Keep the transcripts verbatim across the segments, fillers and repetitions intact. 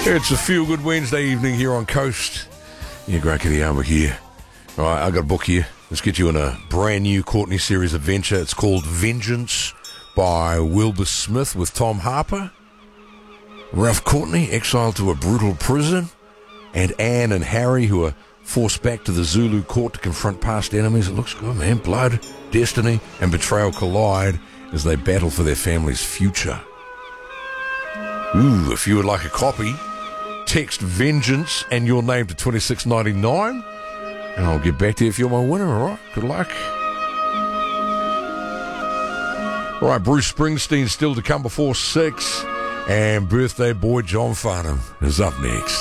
It's a feel-good Wednesday evening here on Coast. Yeah, great to the armor here. All right, I got a book here. Let's get you on a brand new Courtney series adventure. It's called Vengeance by Wilbur Smith with Tom Harper. Ralph Courtney, exiled to a brutal prison, and Anne and Harry, who are forced back to the Zulu court to confront past enemies. It looks good, man. Blood, destiny, and betrayal collide as they battle for their family's future. Ooh, if you would like a copy, text Vengeance and your name to twenty-six ninety-nine, and I'll get back to you if you're my winner, all right? Good luck. All right, Bruce Springsteen still to come before six, and birthday boy John Farnham is up next.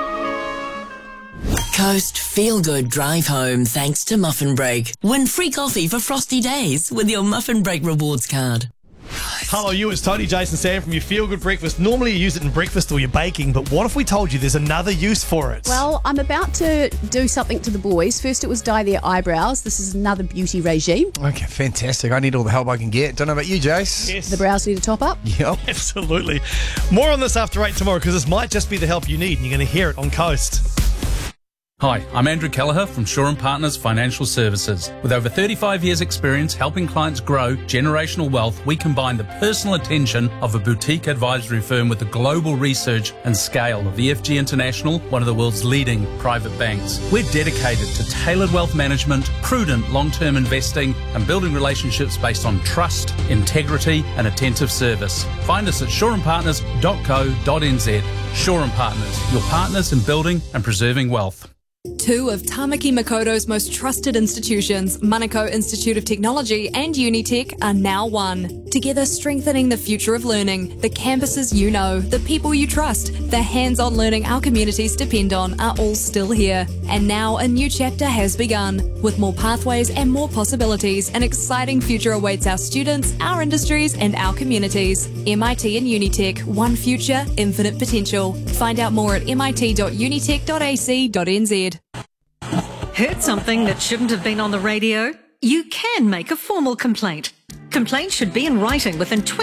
Coast Feel Good Drive Home thanks to Muffin Break. Win free coffee for frosty days with your Muffin Break rewards card. Hello, you. It's Tony, Jason, Sam from your Feel Good Breakfast. Normally you use it in breakfast or you're baking, but what if we told you there's another use for it? Well, I'm about to do something to the boys. First it was dye their eyebrows. This is another beauty regime. Okay, fantastic. I need all the help I can get. Don't know about you, Jace. Yes. The brows need a top up. Yep. Absolutely. More on this after eight tomorrow, because this might just be the help you need, and you're going to hear it on Coast. Hi, I'm Andrew Kelleher from Shaw and Partners Financial Services. With over thirty-five years experience helping clients grow generational wealth, we combine the personal attention of a boutique advisory firm with the global research and scale of E F G International, one of the world's leading private banks. We're dedicated to tailored wealth management, prudent long-term investing, and building relationships based on trust, integrity, and attentive service. Find us at shaw and partners dot co dot n z. Shaw and Partners, your partners in building and preserving wealth. Two of Tamaki Makoto's most trusted institutions, Manukau Institute of Technology and Unitec, are now one. Together strengthening the future of learning, the campuses you know, the people you trust, the hands-on learning our communities depend on are all still here. And now a new chapter has begun. With more pathways and more possibilities, an exciting future awaits our students, our industries and our communities. M I T and Unitec, one future, infinite potential. Find out more at m i t dot unitec dot a c dot n z. Heard something that shouldn't have been on the radio? You can make a formal complaint. Complaints should be in writing within twenty